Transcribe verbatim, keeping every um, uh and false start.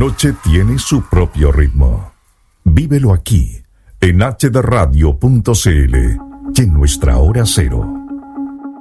noche tiene su propio ritmo. Vívelo aquí, en h d radio punto c l y en nuestra hora cero.